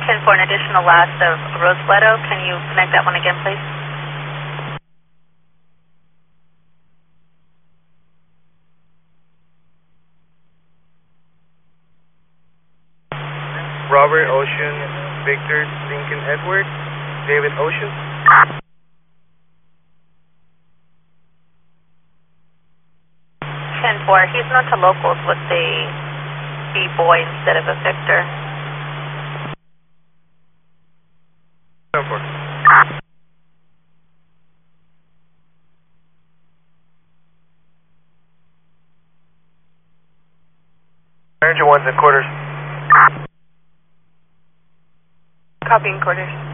For an additional last of Rosebledo, can you connect that one again, please? Robert Ocean, Victor Lincoln Edward, David Ocean. 10-4, he's known to locals with the B-boy instead of a Victor. 10-4. Manager 1's in quarters. Copying quarters.